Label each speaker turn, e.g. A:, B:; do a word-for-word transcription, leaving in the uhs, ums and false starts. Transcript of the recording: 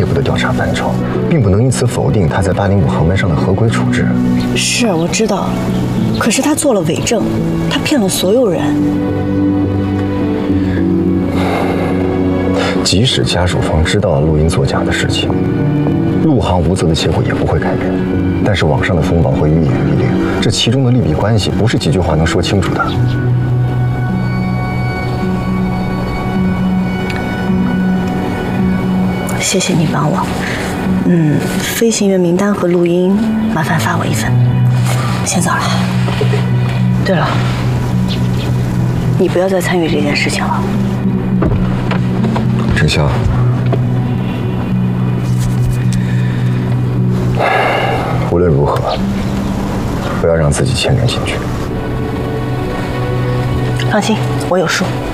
A: 内部的调查范畴，并不能因此否定他在八零五航班上的合规处置。
B: 是，我知道，可是他做了伪证，他骗了所有人。
A: 即使家属方知道了陆英作假的事情，陆航无责的结果也不会改变。但是网上的风暴会愈演愈烈，这其中的利弊关系不是几句话能说清楚的。
B: 谢谢你帮我。嗯，飞行员名单和录音，麻烦发我一份。先走了。对了，你不要再参与这件事情了。
A: 郑潇，无论如何，不要让自己牵连进去。
B: 放心，我有数。